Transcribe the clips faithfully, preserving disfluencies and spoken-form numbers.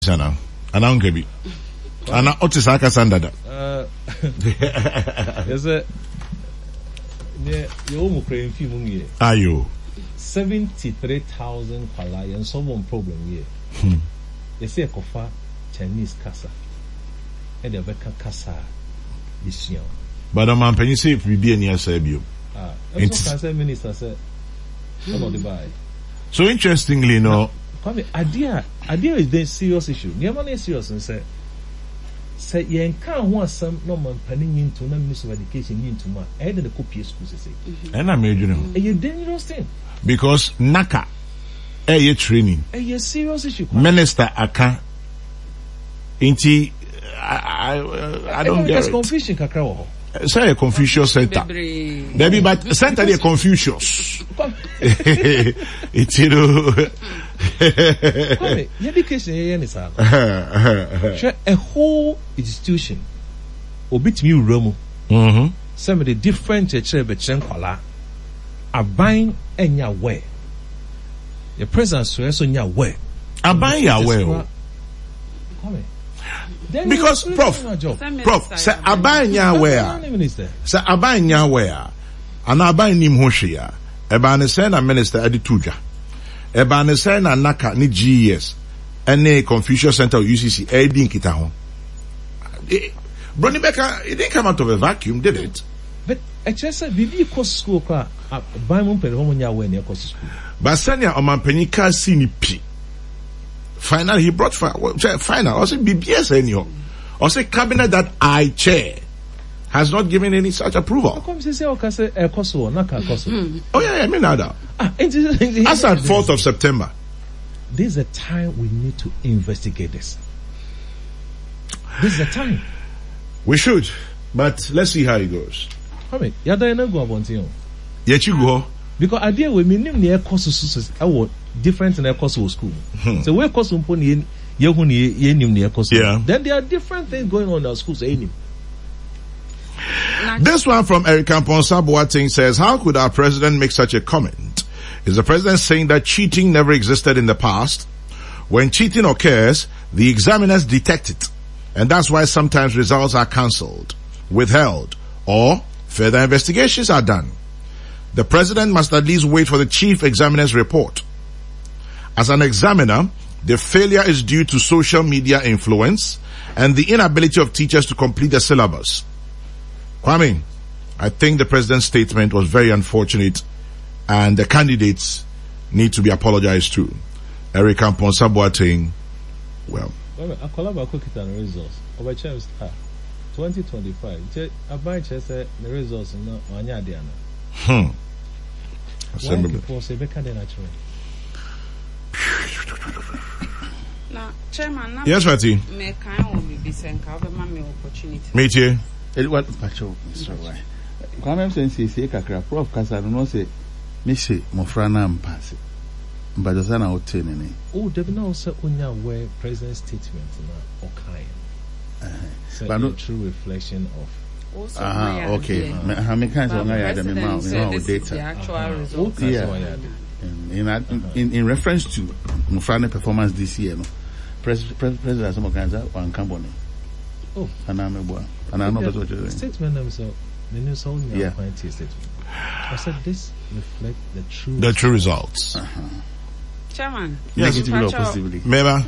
Sana, Anangabi. Ana Otisaka Sandada. Uh, there's a yeah, you almost create few money. Are you seventy-three thousand kwala and someone problem here. Hmm. They say a kofa Chinese casa. And the veka casa this year. But a man, can you say if we be near Serbia? Ah, that's what minister said. About the buy. So interestingly, no. Kwame, idea, idea is the serious issue. The man is serious and say, say, you can't want some no man panning into no minister of education into ma. I didn't copy schools. Say, and I made you know. A dangerous thing. Because Naka, a training. A serious issue. Minister Aka. Inti, I, I, I don't get it. Confusion, Kakrawo. Say a Confucius center. Maybe, but center is Confucius. It's you know. Education is a whole institution. Obit me Romo. Mm-hmm. Some of the different church but Chenkwala are buying and your way. The presence so in your way. Are buying your way. Because prof prof say aban nya where say aban nya where ana aban nim ho hwe ya eba ne say na minister ade tuja eba ne say na naka ni G S ene Confucius Center U C C e din kita ho Brony Becker, it didn't come out of a vacuum, did it? But I just said we be cost school kwa aban mo pere ho nya we ne cost school but sanya o man panika si ni pi. Final, he brought final. Final. I said, B B S anyhow. I said, cabinet that I chair has not given any such approval. How come you say, okay, say, a Kosovo, not a Kosovo? Oh, yeah, yeah, I mean, nada. As at fourth of September. This is a time we need to investigate this. This is the time. We should, but let's see how it goes. I mean, you're going to go about it. Yet you go. Because idea we mean near Kosovo, I would. Different in a Kosovo school. Hmm. So where Kosovo pony yehuni yenim near Kosovo. Yeah. Then there are different things going on in our schools. This one from Eric Amponsa Boateng says, how could our president make such a comment? Is the president saying that cheating never existed in the past? When cheating occurs, the examiners detect it. And that's why sometimes results are cancelled, withheld, or further investigations are done. The president must at least wait for the chief examiner's report. As an examiner, the failure is due to social media influence and the inability of teachers to complete the syllabus. Kwame, I think the president's statement was very unfortunate and the candidates need to be apologized to. Eric Amponsa Boateng, well. I call about quick results. Over chance, twenty twenty-five. I buy chess the results in Anyadiana. Hmm. Why people say better than natural? Now, Chairman, yes, Fatty. Me kind will be sent cover my opportunity. Meet you. It was patrol, Mister Why. Come and say, say, Kakra, Prof. Casa, no say, Missy, Mofrana, and pass it. But the son out ten. Oh, there be no say on your way president statement or kind. But not true reflection of. Ah, okay. How many kinds of I had them in my data? The actual results. Yeah. In, in, in, in reference to Mufrane performance this year, no, Pres, Pres, President some kinds of one company. Oh, and I'm a boy, and I know that's what you're doing. Statement themselves, the new sound, yeah. Statement. I said this reflect the true the true results. Uh-huh. Chairman, yes, negatively or positively. Meba,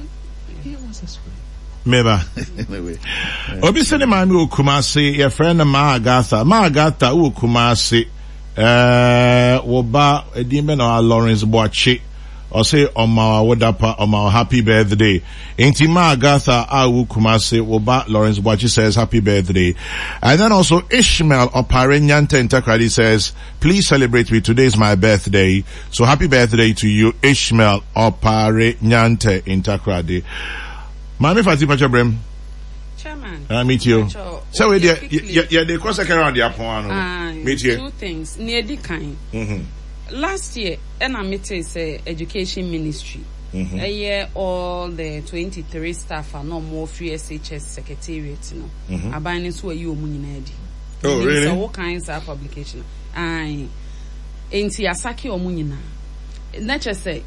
Meba. Obi sene mami u Kumasi, your friend Ma Agatha, Ma Agatha u Kumasi. Uh, woba edimbe na Lawrence Boachi or say oma wodapa oma happy birthday. Intima Agatha Awu Kumasi woba Lawrence Boachi says happy birthday. And then also Ishmael Opare Nyante Intakradi says please celebrate me, today is my birthday. So happy birthday to you Ishmael Opare Nyante Intakradi. Mami Fati Pachabrem. Chairman, I meet you. So we yeah yeah they cross around the apon. Meet you. Two things near the kind. Mm-hmm. Last year, and I met say education ministry. Mm-hmm. A year all the twenty-three staff are no more free S H S secretariat. No, mm-hmm. Abandon so you muninedi. Oh really? So what kinds of publication? I, enti asaki omunina. Not just say.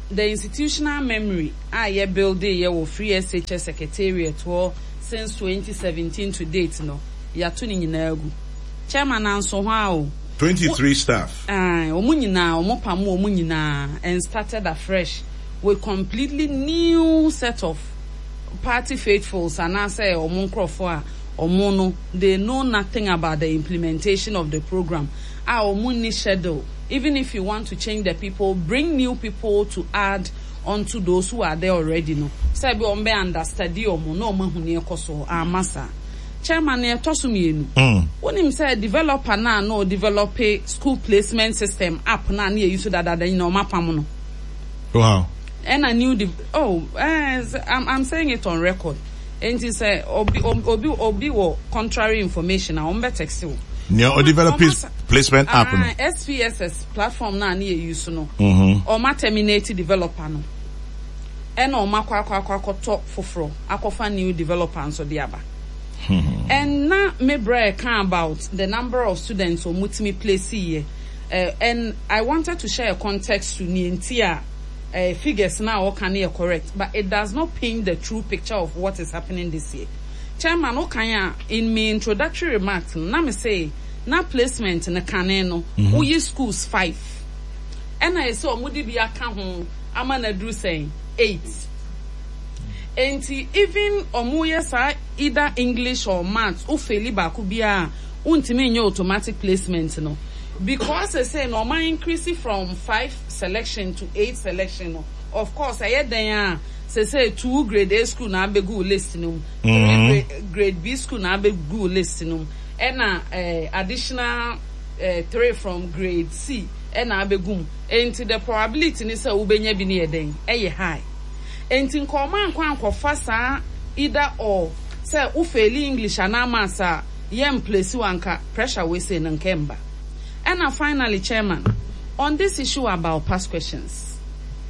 the institutional memory a ye build ye wo free S H S secretariat wo since twenty seventeen to date no ya to ni nyina agu chairman anso ho a o twenty-three staff ah omu nyina omu pam omu nyina and started afresh with completely new set of party faithfuls and I say omu nkrofo a omu no they know nothing about the implementation of the program ah omu ni schedule. Even if you want to change the people, bring new people to add onto those who are there already. No, say be on be understudy or mo no ma huni ekoso amasa. Chairman e tosu mienu. When him say developer na no develop a school placement system app na na use that that you know mapam no. Wow. And a new de- oh, as I'm I'm saying it on record. And he say obi obi obi wo contrary information. I on be text you. Neo develop placement app no. S P S S platform na na use no. Mhm. O ma terminate developer no. E na o ma kwa kwa kwa to foforo akofa new developer nso de aba. And na me break about the number of students o mutimi place here. Uh, and I wanted to share a context to Nientia uh, figures now can be correct, but it does not paint the true picture of what is happening this year. Chairman Okanya, in my introductory remarks, na me say na placement na kaneno mm-hmm. we schools five. And I saw mudi bi aka ho amana do saying eight. And even omuye sa either English or maths o feli ba ku bia untimi nye automatic placement no. Because I say no man increase from five selection to eight selection no. Of course I hear then say say two grade A school na be good list no. Mm-hmm. Grade B school na be good list no. And uh, additional uh, three from grade C and na be gum. And the probability ni say ubenya bi na eden e high. And in command kwan ko fasa either or say u fail English ana masa yem place wanka pressure we say nankemba. And now finally, Chairman, on this issue about past questions,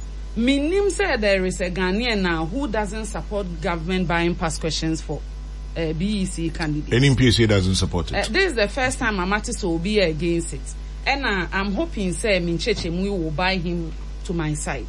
Minim said there is a Ghanaian now who doesn't support government buying past questions for uh, B E C candidates. N P C doesn't support it. Uh, this is the first time Amatis will be against it. And uh, I'm hoping, say, Mincheche Mui will buy him to my side.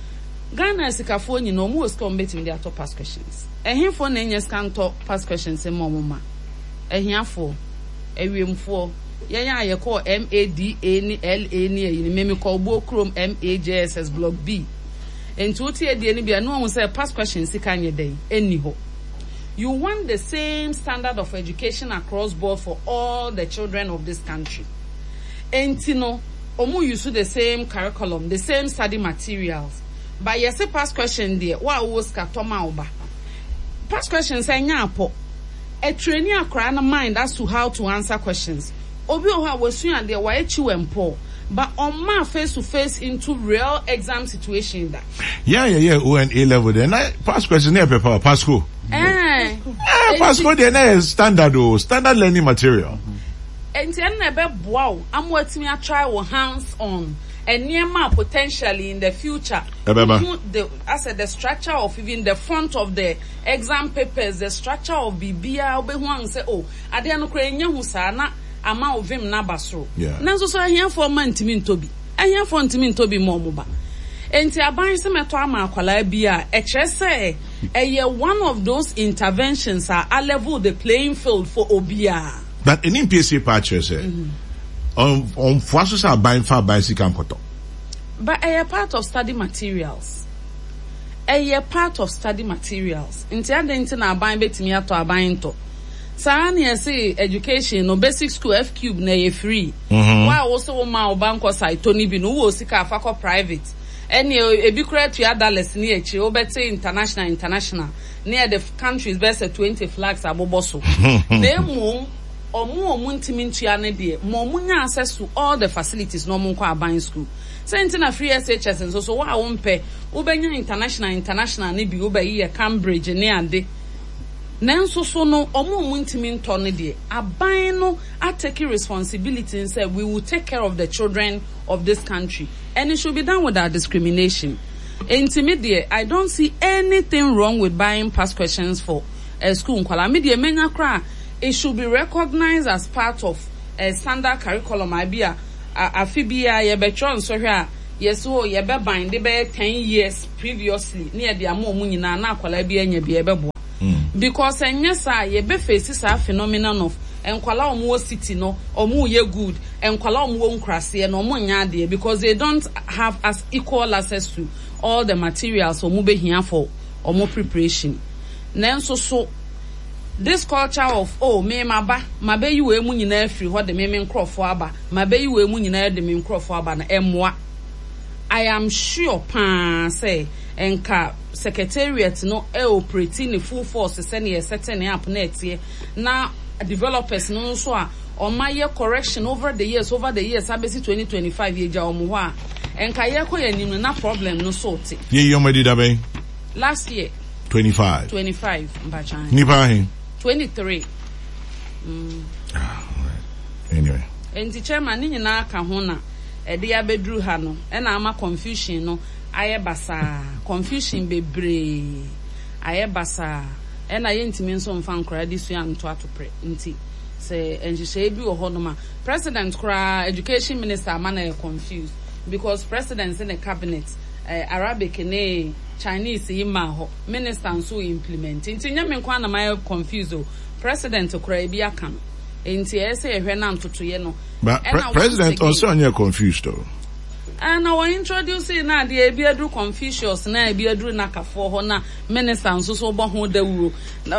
Ghana is a California, no more combating their top past questions. And him for Nanyas can talk past questions in Momoma. And here for a room for. Yeah, you call M A D A N L A N A, you may call Bocrom M A J S S Block B. And to T A D N B, no one will say past questions, can you day, anyhow. You want the same standard of education across board for all the children of this country. And you know, Omu use the same curriculum, the same study materials. But yes, a past question there, what was Katoma Oba? Past questions, I know, a training across mind as to how to answer questions. Obi oha wasu and they were echu empo, but on my face to face into real exam situation that. Yeah, yeah, yeah. O and A level then. I pass question here, paper pass school. Eh, eh, pass school then standard oh, standard learning material. And then never wow. I'm waiting to try with hands on. And near my potentially in the future, the, I said the structure of even the front of the exam papers, the structure of B B A. Obi who say, oh, I didn't know who sana. Ama ovim na basro. Yeah. Nanso so ahia for man ntimi ntobi. Ahia for ntimi ntobi mo mo ba. Enti aban se meto ama akwala bia e kire se eye one of those interventions are a level the playing field for obia. But an N P C patches eh. On on fwaso sa aban fa aban si kan koto. But eye part of study materials. Eye part of study materials. Enti ade nti na aban betimi ato aban to. Sani say education no basic school F cube na ye free. Mm-hmm. Why also ma obanko site Tony bi no wo sika afako private. Any ebi kura to ya dollars ni echi obete international international near the countries best twenty flags aboboso. Na emu omu omu ntimi ntua ne de mo munya access to all the facilities no mu kwa aban school. Say na free S H S nso so wa wo mpe ubenya international international ne bi obayi Cambridge ne ade. Nanso so no omo omo ntimi nto ne de aban no are taking responsibility and say we will take care of the children of this country and it should be done without discrimination. Intimidate, I don't see anything wrong with buying past questions for a school nkwala media menya kra. It should be recognized as part of a standard curriculum. I be a afibia ye betron so here yes oh ye be bind be ten years previously near the amo mu nyina na akwala bi anya bi e be boa because enye sa ye be face sa phenomenon of enkwala omo city no omo ye good enkwala omo nkrase no omo nya de because they don't have as equal access to all the materials omo be here for omo preparation nanso so this culture of oh me maba mabe yi we mu nyina afiri ho de me me nkrofo aba mabe yi we mu nyina de me nkrofo aba na emmoa. I am sure pa say enka secretariat no e operate in full force send e setting up net here na developers no so a on my year correction over the years over the years abesi twenty twenty-five ye ja omo ho a enka ye ko ye nim na problem no sort ye yo medi da ben last year twenty-five twenty-five mbachan nipa hin twenty-three mm ah, right. Anyway and the chairman ni nyina ka ho na e de abedru ha no e na ama confusion no aye basa confusion bebre aye basa e na ye ntimi nso mfa nkora disu ya nto atopre nti se enhihye bi wo ho no ma president kra education minister ama na confused because president in the cabinet uh, Arabic ne Chinese yima ho minister nso implement nti nya me kwa na my confused o president kra bi aka no nti e se ehwe na ntotoye no but pre president also anya confused o and I want introduce na de e bi adu Confucius na e bi adu nakafo ho na minister nso so bo ho dawuro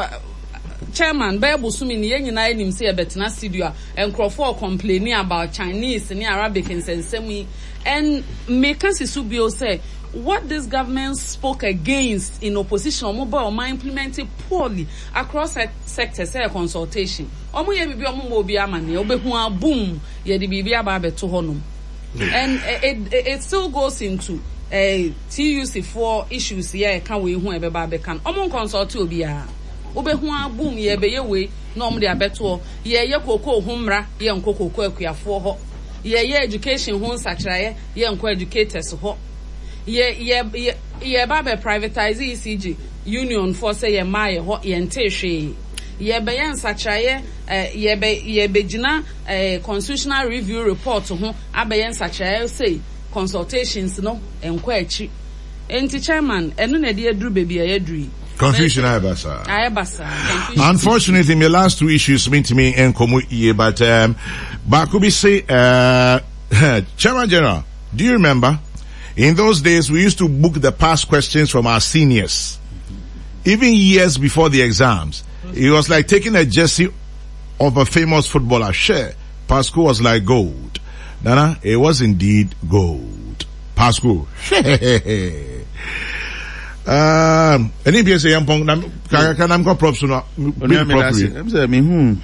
chairman Bible sumi ni yenyina enim se e betena studio enkrofo complaining about Chinese and Arabic and sensemi and make us subio say what this government spoke against in opposition mobile omo implemented poorly across sectors say consultation omo ye bibi omo obi amane obehu abum ye de bibi aba beto honum and it, it, it still goes into uh, T U C for issues here can we hu ebeba be kan omo consult obi a obehu abum ye be ye we na omo de abeto ye ye koko humra ye nkokoko akuafo ho ye ye education hu nsakiraye ye nko educators ho ye ye ye ba be privatize E C G union for say ye ma ye ho ye ntehwe ye be ye nsakiraye ye be ye be gina constitutional review report ho abaye nsakiraye say consultations no enko achi enti chairman eno na de aduru bebi ya aduru confusion ayabasa ayabasa unfortunately my last two issues mean to me enkomo iye but um Bakubi say uh Chairman General, do you remember in those days we used to book the past questions from our seniors even years before the exams. It was like taking a jersey of a famous footballer. Share Pasco was like gold. Nana, it was indeed gold. Pasco. Um, any P S A young pong, can can I'm got props no. I'm saying, me hmm.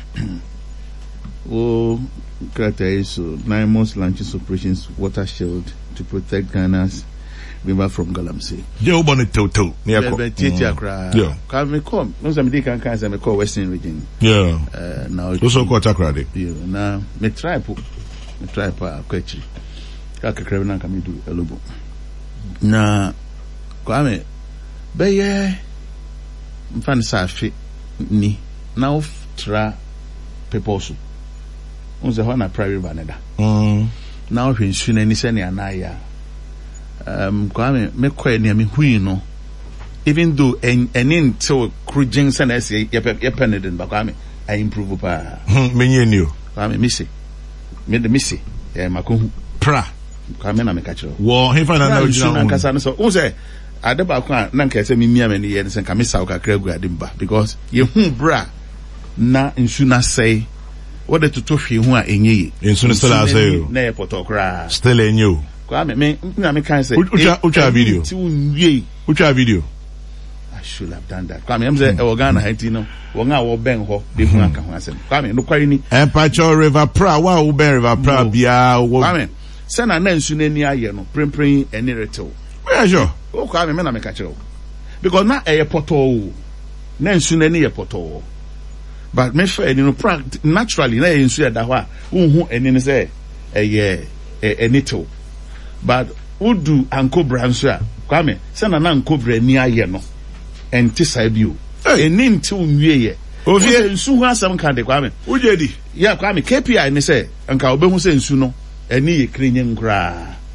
Oh, criteria so nine months launches operations watershed to protect Ghana's river from Galamsey. Yeah, born it toto. Yeah, yeah. Can we come? No, some day can can me call Western region. Yeah. Uh, now also call Takrade. Yeah. Now me try po, me try pa kwechi. Kaka krebe na kami do elobo. Na kwa me beye mfan safi ni na oftra peposo. Unze ho na prairie vaneda. Mm. Na ohwe nsu na ni se ne anaya. Um kwa me me kwa ni me hui no. Even though en enin till crujin se na se ye peneden ba kwa me I improve pa. Me nye ni o. Kwa me misi. Me de misi. Eh makohu pra. Kwa me na me ka kire. Wo he fa na na ojina na nkasa no so. Unze ade ba kwa na nka se me mia me ne ye se nka me sa ka kra gu ade mba because ye hu bra na nsu na sei what the to hwe hu a enye ye nsu still asay na e potokra still enyo kwa me me na me kan say ucha video ti unwie ucha video I should have done that kwa me am say e Ghana haiti no won a wo ben ho de hu aka ho asem kwa me no kwari ni Empacho River Pra wa wo ben River Pra bia wo kwa me se na na nsu na ni aye no prempren eni retew where sure o kwa me me na me ka kire because na e poto na nsu na ni e poto but me fa eni no naturally na ensu ya da ho a unhu eni ne say eye eni to but udu ankobra nso a kwame se na na ankobra ni aye no enti sai bio eni nti unwie ye ofie nsu hu asam kan de kwame ujedi ya kwame K P I ne say anka obehu se nsu no eni ye krenye nkura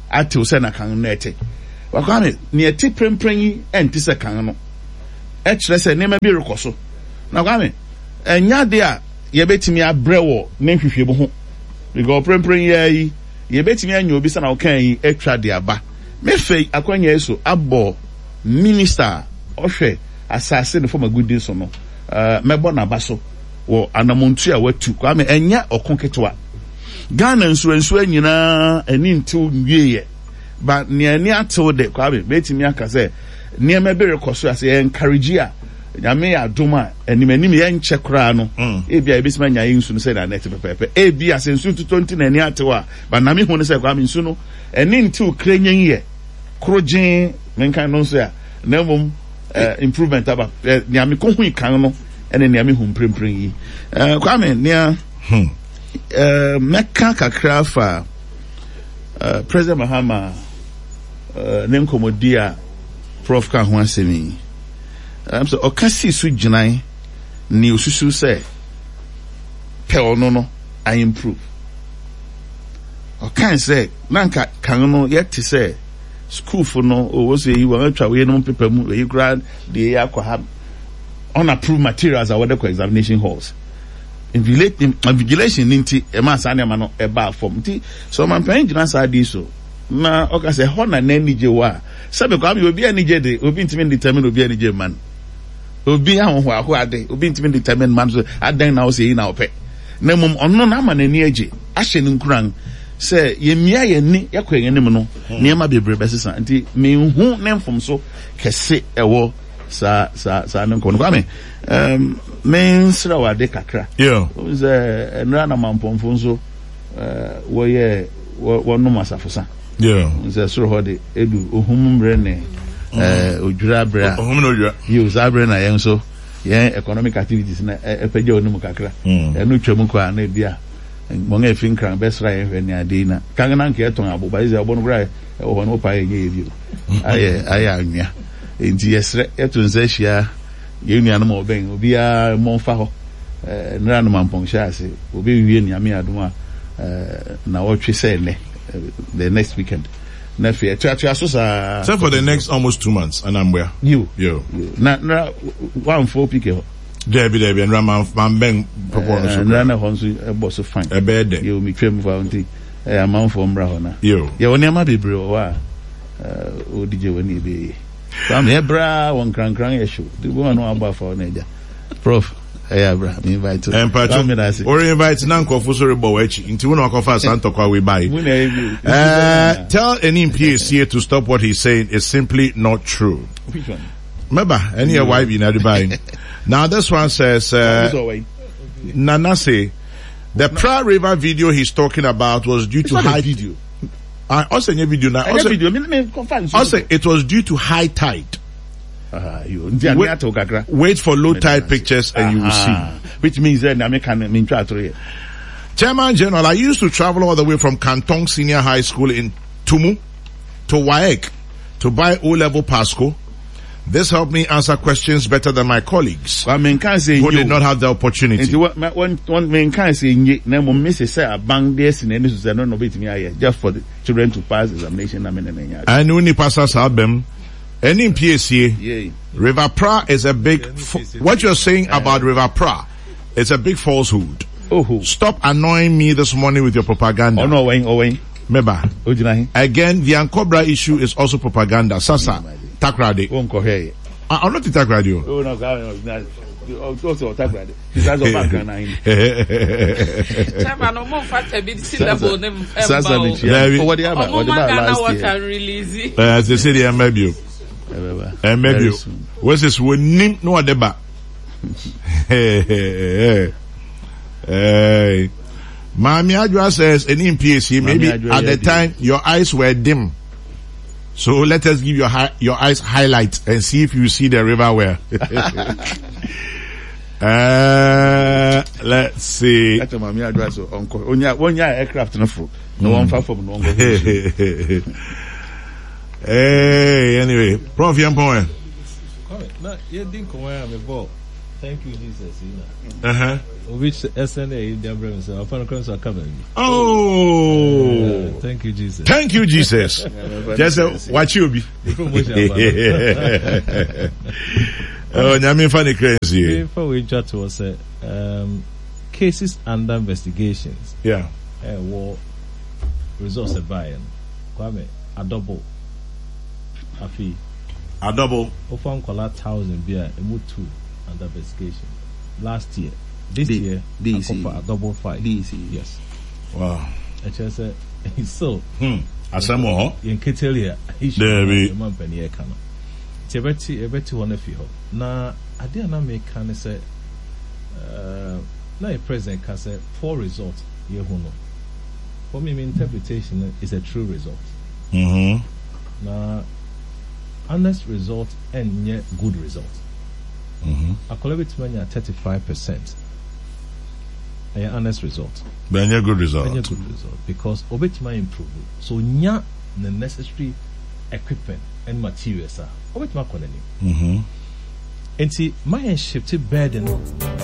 ate se na kan na ete wakwame ne ete prempren yi enti se kan no e kire se ne ma bi rekoso na kwame enya de a ye betimi abrewo ne hwehwe bo ho because prempren yi ye betimi anya obi se na okan yi etwa de aba me fei akwanya eso abo minister ohwe asase ne for magudi so no uh, mebo na baso wo anamontu a watu kwame enya okonketwa Ghana nso nso anyina ani ntew nwieye ba ne ani atew de kwame betimi aka se ne ma be rekoso ase encourage a nyame adoma anim anim ye nche kra no ebia ebisima nya yinsu no se na net pepepe ebia se nsu twenty na ani atew a ba na me hu ne se kwame nsu no ani ntew krenyen ye krojin menkan no so a na mum improvement aba nyame ko hu kan no ene nyame hu mprempren yi kwame ne Uh, meka kakra fa uh, President Mahama uh, ne nkomodi a prof ka ho asemi am so okasi su ginan ni osusu se pe ono no I improve okan se nanka kan no yet say school for no o was yi wa twa we no paper mu we grad de yakwa unapproved materials are what examination halls invigilation ninti e ma sa ne ma no e ba form nti so man pen gina sa di so na o ka se ho na na nije wa sabe ko abi obi anije de obi ntimi determine obi anije man obi ahụ ahụ ade obi ntimi determine man so adan na o se yi na ope na mum onno na ma na ni age ahye ni nkuran se ye mia ye ni yakọ enim no ne ma bebre besesa nti me hu ne mfom so kese ewo sa sa sa no ko no kwame um men sra wa de kakra yeah was eh nra na mampomfo nso eh wo ye wo no masafosa yeah nse sro ho de edu ohum mre ne eh odwura bra ohum no odwura yo zabre na yen so yen economic activities na epeje onum kakra enu twam kwa na bia mo nga fin kran besra yen hwe ne ade na kan na nke eton abo ba ize abo no kra e ho no pa ye ye aye aye anwa enti yesre eton se hia ye nua no mo ben obi a mo fa ho eh nra no mampon ase obi wie nua me adoma eh na wotwe se ne the next weekend na fe to to aso sa so for the next almost two months and I'm where you you na na one four pk ho Debbie Debbie and Rama man ben propose so na na ho so e bo so fine e be de you me twem fa unti e amanfo mbra ho na you ye woni ama bebre o wa eh o dj woni be Sam hebra won kran kran yesho the one no aba for Nigeria prof eh bra me invite to and patch or invite nan kofo so rebo wachi nti we no akofa santo kwa we buy uh tell any P A C to stop what he's saying is simply not true. Which one? Remember any mm. wife in Dubai. Now this one says uh, Nana say the Pra River video he's talking about was due to high video. I also new video now. Also, video. Me me confirm. Also, it was due to high tide. Ah, you. Wait, wait for low tide pictures and you will see. Which means that I can mean try to. Chairman General, I used to travel all the way from Kantong Senior High School in Tumu to Waek to buy O-level Pasco. This helped me answer questions better than my colleagues I mean, can say who did not have the opportunity. One one man can say na mo miss say a bank this in any so no bit me aye just for the children to pass examination na me na nya. And when he passes album any P A C yeah. River Pra is a big what you're saying uh, about River Pra is a big falsehood. Oh, stop annoying me this morning with your propaganda. Oh no, Wayne, oh Wayne. Meba. Again, the Ankobra issue is also propaganda. Sasa, Takrade. I'm not the Takrade. Oh no, no, also Takrade. That's all back now. Chairman, no more fact a bit syllable name. Sasa, what do you have? What do you have last year? Release. As they say, they maybe. And maybe. What's this? We name no deba. Hey, hey, hey. Mami Adwa says, in P A C, maybe at the time your eyes were dim. So let us give your hi- your eyes highlights and see if you see the river well. uh, let's see. That's Mami Adwa so uncle. Onya onya aircraft no fro. No one far from no one. Hey, anyway, Prof Yampon. Na ye din ko wa me ball. Thank you, Jesus. You know. Uh-huh. Which S N A in the Abraham said, I found a cross are covering. Oh. Uh, thank you, Jesus. Thank you, Jesus. Just uh, watch you be. Oh, Nyami funny crazy. Before we chat was uh, um, cases under investigations. Yeah. Uh, war results a buy Kwame a double a fee. A double. Often call out thousand beer a move two under investigation. Last year. This D- year D C. a double five. D C. Yes. Wow. I just said so hmm. Asamo in Ketelia there be man penny kana. Tebeti ebeti one fi ho. Na ade na me kan say uh na a president can say poor result ye hu no. For me, my interpretation is a true result. Mhm. Na honest result and yet good result. Mhm. I call it many thirty-five percent. A honest result. But a good result. A good result because obetima improve. So nya the necessary equipment and materials are obetima konani. Mhm. Enti my shifted burden